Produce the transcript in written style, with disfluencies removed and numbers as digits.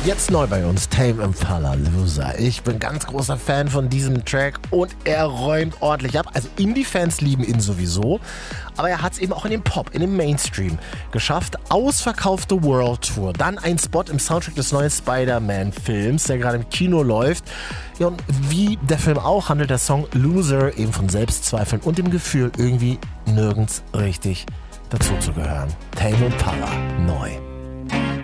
Jetzt neu bei uns, Tame Impala, Loser. Ich bin ganz großer Fan von diesem Track und er räumt ordentlich ab. Also Indie-Fans lieben ihn sowieso, aber er hat es eben auch in den Pop, in den Mainstream geschafft. Ausverkaufte World Tour, dann ein Spot im Soundtrack des neuen Spider-Man-Films, der gerade im Kino läuft. Ja, und wie der Film auch handelt der Song Loser eben von Selbstzweifeln und dem Gefühl, irgendwie nirgends richtig dazu zu gehören. Tame Impala, neu.